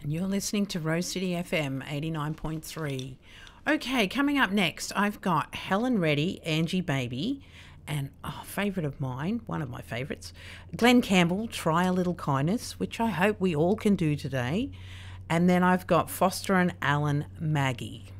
And you're listening to Rose City FM 89.3. Okay, coming up next, I've got Helen Reddy, Angie Baby, and favourite of mine, one of my favourites, Glenn Campbell, Try a Little Kindness, which I hope we all can do today. And then I've got Foster and Alan, Maggie.